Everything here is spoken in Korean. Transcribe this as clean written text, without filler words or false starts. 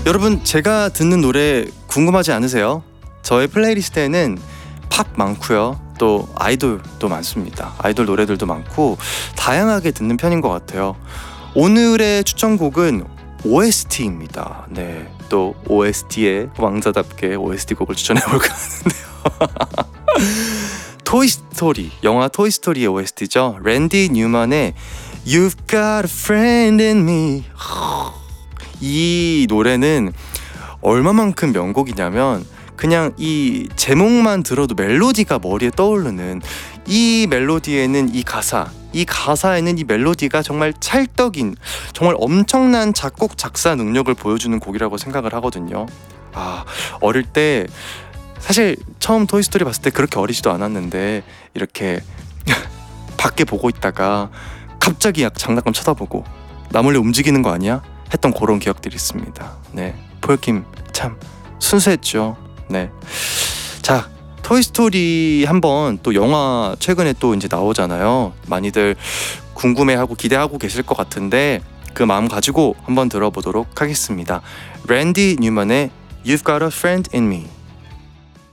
여러분, 제가 듣는 노래 궁금하지 않으세요? 저의 플레이리스트에는 팝 많고요, 또 아이돌도 많습니다. 아이돌 노래들도 많고 다양하게 듣는 편인 것 같아요. 오늘의 추천곡은 OST입니다. 네, 또 OST의 왕자답게 OST 곡을 추천해볼까 하는데요. 토이스토리, 영화 토이스토리의 OST죠. 랜디 뉴만의 You've got a friend in me. 이 노래는 얼마만큼 명곡이냐면 그냥 이 제목만 들어도 멜로디가 머리에 떠오르는, 이 멜로디에는 이 가사에는 이 멜로디가 정말 찰떡인, 정말 엄청난 작곡 작사 능력을 보여주는 곡이라고 생각을 하거든요. 어릴 때 사실 처음 토이스토리 봤을 때 그렇게 어리지도 않았는데 이렇게 밖에 보고 있다가 갑자기 장난감 쳐다보고 나 몰래 움직이는 거 아니야? 했던 그런 기억들이 있습니다. 네, 폴킴 참 순수했죠. 네, 자, 토이스토리 한번 또 영화 최근에 또 이제 나오잖아요. 많이들 궁금해하고 기대하고 계실 것 같은데 그 마음 가지고 한번 들어보도록 하겠습니다. 랜디 뉴만의 You've got a friend in me.